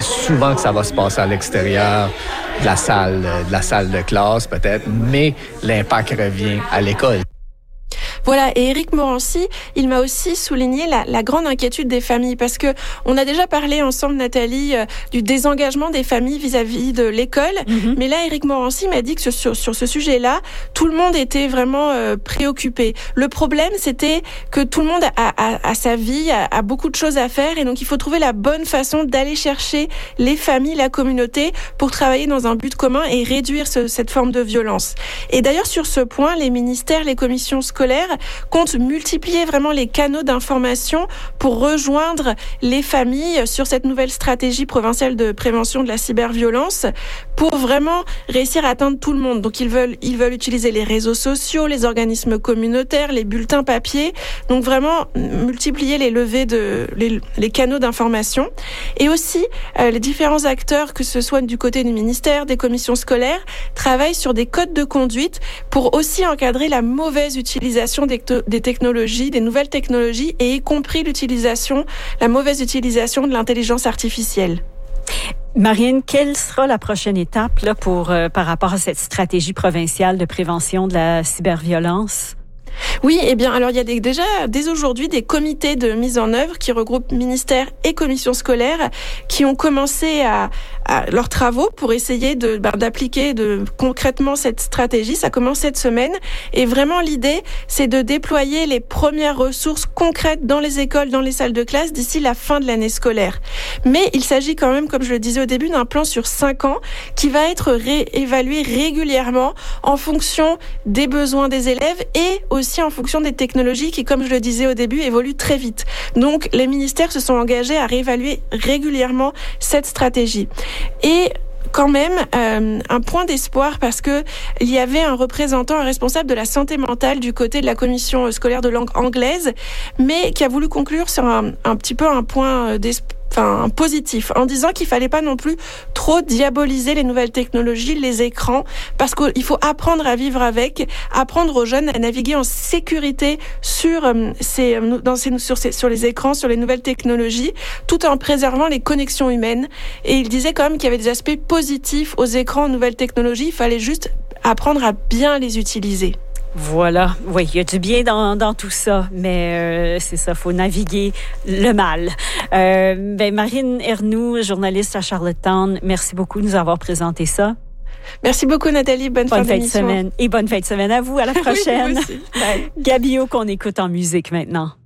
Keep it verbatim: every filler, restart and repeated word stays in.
souvent que ça va se passer à l'extérieur de la salle, de la salle de classe peut-être, mais l'impact revient à l'école. Voilà, et Éric Morancy, il m'a aussi souligné la, la grande inquiétude des familles, parce que on a déjà parlé ensemble, Nathalie, euh, du désengagement des familles vis-à-vis de l'école, mm-hmm. mais là, Éric Morancy m'a dit que sur, sur, sur ce sujet-là, tout le monde était vraiment euh, préoccupé. Le problème, c'était que tout le monde a, a, a sa vie, a, a beaucoup de choses à faire, et donc il faut trouver la bonne façon d'aller chercher les familles, la communauté, pour travailler dans un but commun et réduire ce, cette forme de violence. Et d'ailleurs, sur ce point, les ministères, les commissions scolaires compte multiplier vraiment les canaux d'information pour rejoindre les familles sur cette nouvelle stratégie provinciale de prévention de la cyberviolence pour vraiment réussir à atteindre tout le monde. Donc ils veulent, ils veulent utiliser les réseaux sociaux, les organismes communautaires, les bulletins papier, donc vraiment multiplier les levées de, les, les canaux d'information. Et aussi, euh, les différents acteurs, que ce soit du côté du ministère, des commissions scolaires, travaillent sur des codes de conduite pour aussi encadrer la mauvaise utilisation des, des technologies, des nouvelles technologies, et y compris l'utilisation, la mauvaise utilisation de l'intelligence artificielle. Marianne, quelle sera la prochaine étape là, pour, euh, par rapport à cette stratégie provinciale de prévention de la cyberviolence? Oui, eh bien, alors il y a des, déjà dès aujourd'hui des comités de mise en œuvre qui regroupent ministères et commissions scolaires qui ont commencé à, à leurs travaux pour essayer de bah, d'appliquer de concrètement cette stratégie. Ça commence cette semaine et vraiment l'idée, c'est de déployer les premières ressources concrètes dans les écoles, dans les salles de classe d'ici la fin de l'année scolaire. Mais il s'agit quand même, comme je le disais au début, d'un plan sur cinq ans qui va être réévalué régulièrement en fonction des besoins des élèves et aussi en fonction des technologies qui, comme je le disais au début, évoluent très vite. Donc, les ministères se sont engagés à réévaluer régulièrement cette stratégie. Et quand même, euh, un point d'espoir parce que il y avait un représentant, un responsable de la santé mentale du côté de la commission scolaire de langue anglaise, mais qui a voulu conclure sur un, un petit peu un point d'espoir, enfin positif, en disant qu'il fallait pas non plus trop diaboliser les nouvelles technologies, les écrans, parce qu'il faut apprendre à vivre avec, apprendre aux jeunes à naviguer en sécurité sur euh, ces, dans ces, sur, ces, sur les écrans, sur les nouvelles technologies, tout en préservant les connexions humaines. Et il disait quand même qu'il y avait des aspects positifs aux écrans, aux nouvelles technologies, il fallait juste apprendre à bien les utiliser. Voilà, oui, il y a du bien dans, dans tout ça, mais euh, c'est ça, il faut naviguer le mal. Euh, ben, Marine Ernoult, journaliste à Charlottetown, merci beaucoup de nous avoir présenté ça. Merci beaucoup, Nathalie. Bonne, bonne fin de semaine. Et bonne fin de semaine à vous. À la prochaine. Oui, vous aussi. Bye. Gabi O qu'on écoute en musique maintenant.